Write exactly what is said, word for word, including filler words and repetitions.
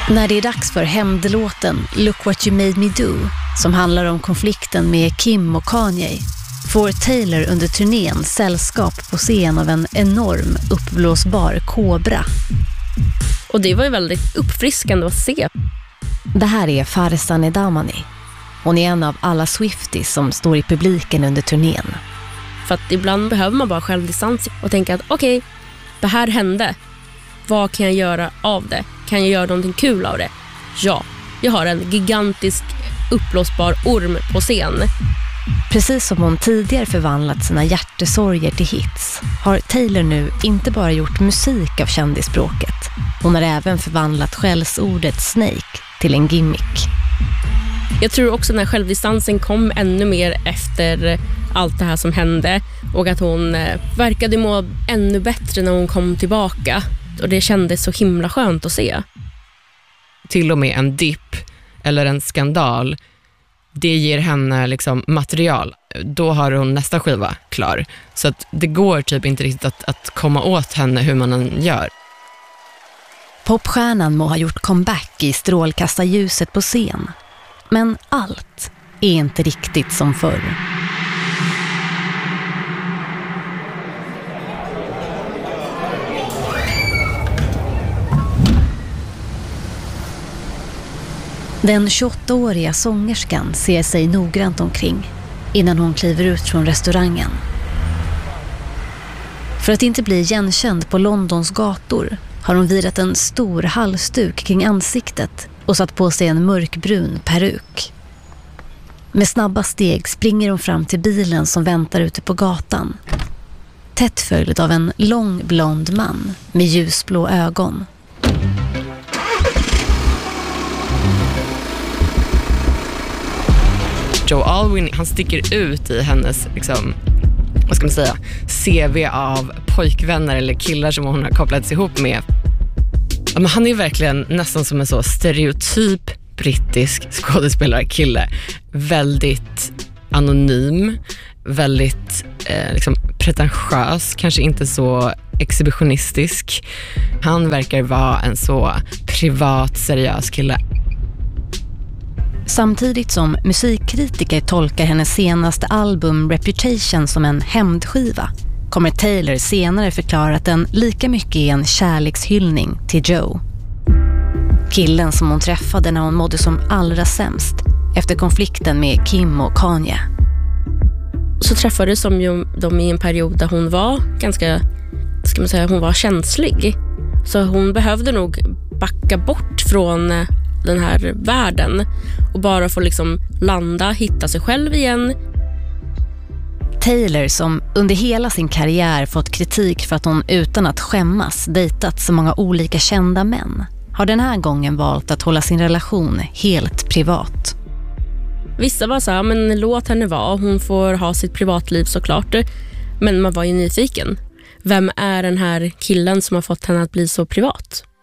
När det är dags för hämndlåten Look What You Made Me Do, som handlar om konflikten med Kim och Kanye, får Taylor under turnén sällskap på scen av en enorm uppblåsbar kobra. Och det var ju väldigt uppfriskande att se. Det här är Farzaneh Nedamani. Hon är en av alla Swifties som står i publiken under turnén. För att ibland behöver man bara självdistans och tänka att okej, okay, det här hände. Vad kan jag göra av det? Kan jag göra någonting kul av det? Ja, jag har en gigantisk uppblåsbar orm på scen. Precis som hon tidigare förvandlat sina hjärtesorger till hits har Taylor nu inte bara gjort musik av kändisspråket. Hon har även förvandlat skällsordet Snake till en gimmick. Jag tror också när självdistansen kom ännu mer efter allt det här som hände och att hon verkade må ännu bättre när hon kom tillbaka. Och det kändes så himla skönt att se. Till och med en dipp eller en skandal, det ger henne liksom material. Då har hon nästa skiva klar. Så att det går typ inte riktigt att, att komma åt henne hur man än gör. Popstjärnan må ha gjort comeback i strålkastarljuset på scen. Men allt är inte riktigt som förr. Den tjugoåttaåriga sångerskan ser sig noggrant omkring innan hon kliver ut från restaurangen. För att inte bli igenkänd på Londons gator har hon virat en stor halsduk kring ansiktet och satt på sig en mörkbrun peruk. Med snabba steg springer hon fram till bilen som väntar ute på gatan. Tätt följd av en lång blond man med ljusblå ögon. Joe Alwyn, han sticker ut i hennes liksom, vad ska man säga, C V av pojkvänner eller killar som hon har kopplats ihop med. Ja, men han är verkligen nästan som en så stereotyp brittisk skådespelarkille. Väldigt anonym, väldigt eh, liksom pretentiös, kanske inte så exhibitionistisk. Han verkar vara en så privat, seriös kille. Samtidigt som musikkritiker tolkar hennes senaste album Reputation som en hämndskiva kommer Taylor senare förklara att den lika mycket är en kärlekshyllning till Joe. Killen som hon träffade när hon mådde som allra sämst efter konflikten med Kim och Kanye. Så träffades de ju de i en period där hon var ganska, ska man säga, hon var känslig. Så hon behövde nog backa bort från den här världen och bara få liksom landa, hitta sig själv igen. Taylor, som under hela sin karriär fått kritik för att hon utan att skämmas dejtat så många olika kända män, har den här gången valt att hålla sin relation helt privat. Vissa var så här, men låt henne vara, hon får ha sitt privatliv såklart. Men man var ju nyfiken. Vem är den här killen som har fått henne att bli så privat?